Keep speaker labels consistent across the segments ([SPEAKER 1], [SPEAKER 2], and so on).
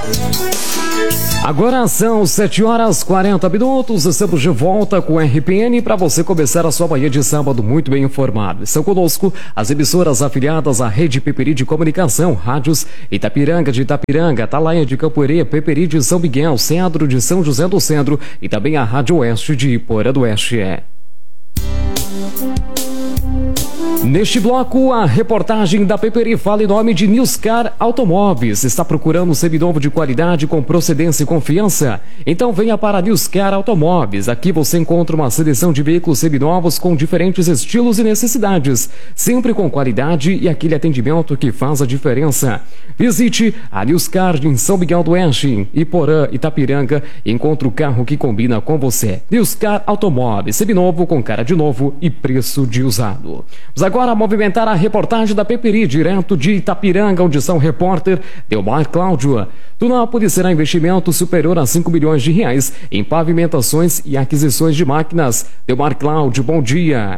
[SPEAKER 1] Agora são 7h40. Estamos de volta com o RPN para você começar a sua manhã de sábado muito bem informado. Estão conosco as emissoras afiliadas à Rede Peperi de Comunicação, rádios Itapiranga de Itapiranga, Atalaia de Campoerê, Peperi de São Miguel, Cedro de São José do Cedro e também a Rádio Oeste de Iporã do Oeste. Neste bloco, a reportagem da Peperi fala em nome de Newscar Automóveis. Está procurando um seminovo de qualidade com procedência e confiança? Então venha para Newscar Automóveis. Aqui você encontra uma seleção de veículos seminovos com diferentes estilos e necessidades, sempre com qualidade e aquele atendimento que faz a diferença. Visite a Newscar em São Miguel do Oeste, Iporã, Itapiranga e encontre o carro que combina com você. Newscar Automóveis, seminovo com cara de novo e preço de usado. Agora movimentar a reportagem da Peperi, direto de Itapiranga, onde são repórter Delmar Cláudio. Tunápolis será investimento superior a 5 milhões de reais em pavimentações e aquisições de máquinas. Delmar Cláudio, bom dia.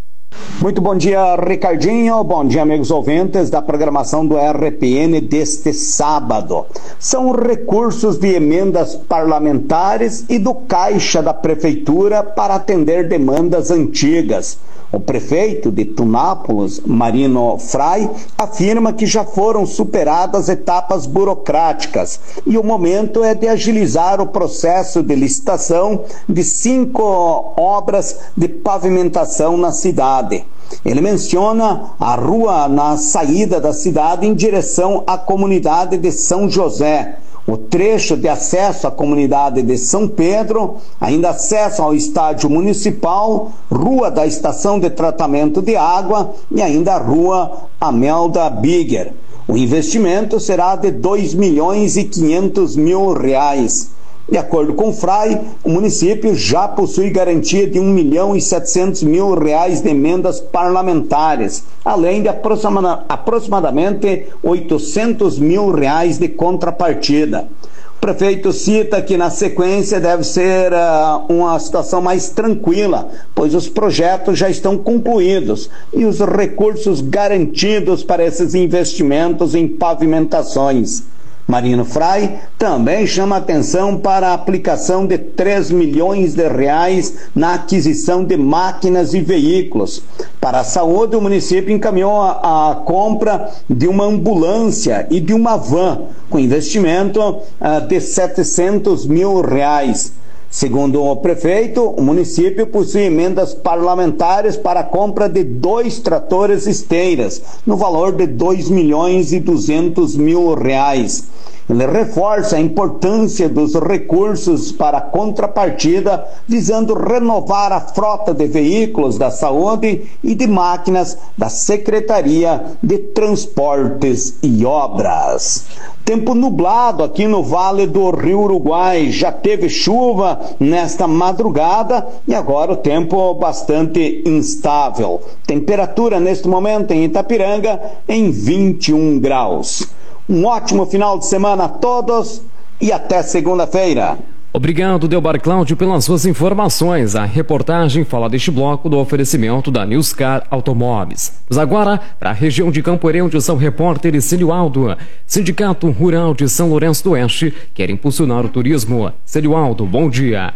[SPEAKER 2] Muito bom dia, Ricardinho. Bom dia, amigos ouvintes da programação do RPN deste sábado. São recursos de emendas parlamentares e do caixa da prefeitura para atender demandas antigas. O prefeito de Tunápolis, Marino Frei, afirma que já foram superadas etapas burocráticas e o momento é de agilizar o processo de licitação de 5 obras de pavimentação na cidade. Ele menciona a rua na saída da cidade em direção à comunidade de São José, o trecho de acesso à comunidade de São Pedro, ainda acesso ao estádio municipal, rua da estação de tratamento de água e ainda a rua Amelda Bigger. O investimento será de 2 milhões e 500 mil reais. De acordo com o Frei, o município já possui garantia de 1 milhão e 700 mil reais de emendas parlamentares, além de aproximadamente 800 mil reais de contrapartida. O prefeito cita que na sequência deve ser uma situação mais tranquila, pois os projetos já estão concluídos e os recursos garantidos para esses investimentos em pavimentações. Marino Frei também chama atenção para a aplicação de 3 milhões de reais na aquisição de máquinas e veículos. Para a saúde, o município encaminhou a compra de uma ambulância e de uma van, com investimento de 700 mil reais. Segundo o prefeito, o município possui emendas parlamentares para a compra de 2 tratores esteiras, no valor de 2 milhões e 200 mil reais. Ele reforça a importância dos recursos para a contrapartida, visando renovar a frota de veículos da saúde e de máquinas da Secretaria de Transportes e Obras. Tempo nublado aqui no Vale do Rio Uruguai, já teve chuva nesta madrugada e agora o tempo bastante instável. Temperatura neste momento em Itapiranga em 21 graus. Um ótimo final de semana a todos e até segunda-feira.
[SPEAKER 1] Obrigado, Delmar Cláudio, pelas suas informações. A reportagem fala deste bloco do oferecimento da Newscar Automóveis. Mas agora, para a região de Campoerê, onde são repórteres Célio Aldo. Sindicato Rural de São Lourenço do Oeste quer impulsionar o turismo. Célio Aldo, bom dia.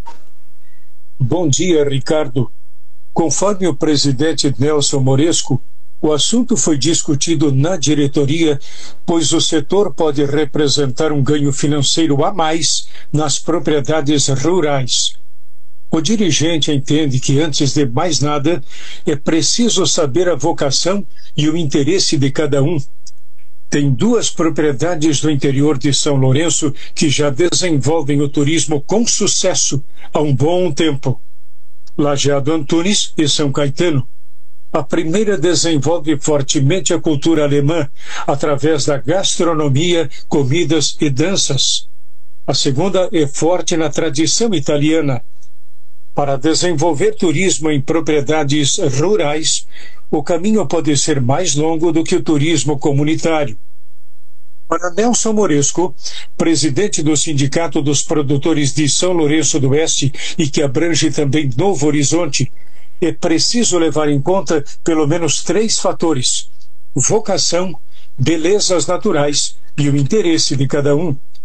[SPEAKER 3] Bom dia, Ricardo. Conforme o presidente Nelson Moresco, o assunto foi discutido na diretoria, pois o setor pode representar um ganho financeiro a mais nas propriedades rurais. O dirigente entende que, antes de mais nada, é preciso saber a vocação e o interesse de cada um. Tem 2 propriedades do interior de São Lourenço que já desenvolvem o turismo com sucesso há um bom tempo: Lajeado Antunes e São Caetano. A primeira desenvolve fortemente a cultura alemã através da gastronomia, comidas e danças. A segunda é forte na tradição italiana. Para desenvolver turismo em propriedades rurais, o caminho pode ser mais longo do que o turismo comunitário. Para Nelson Moresco, presidente do Sindicato dos Produtores de São Lourenço do Oeste e que abrange também Novo Horizonte, é preciso levar em conta pelo menos 3 fatores: vocação, belezas naturais e o interesse de cada um.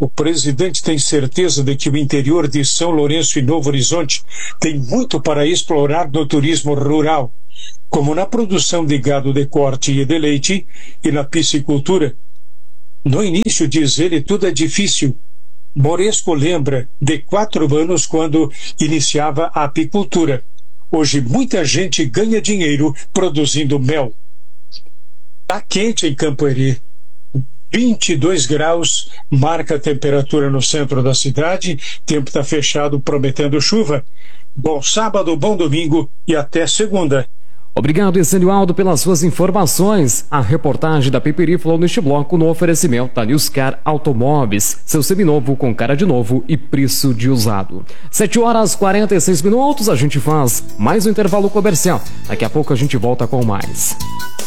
[SPEAKER 3] O presidente tem certeza de que o interior de São Lourenço e Novo Horizonte tem muito para explorar no turismo rural, como na produção de gado de corte e de leite e na piscicultura. No início, diz ele, tudo é difícil. Moresco lembra de 4 anos quando iniciava a apicultura. Hoje muita gente ganha dinheiro produzindo mel. Está quente em Campoerê. 22 graus marca a temperatura no centro da cidade. Tempo está fechado, prometendo chuva. Bom sábado, bom domingo e até segunda.
[SPEAKER 1] Obrigado, Essênio Aldo, pelas suas informações. A reportagem da Peperi falou neste bloco no oferecimento da Newscar Automóveis, seu seminovo com cara de novo e preço de usado. 7h46, a gente faz mais um intervalo comercial. Daqui a pouco a gente volta com mais.